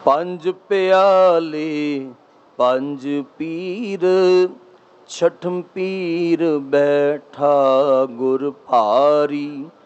ਪੰਜ ਪਿਆਲੇ ਪੰਜ ਪੀਰ, ਛਠਮ ਪੀਰ ਬੈਠਾ ਗੁਰ ਭਾਰੀ।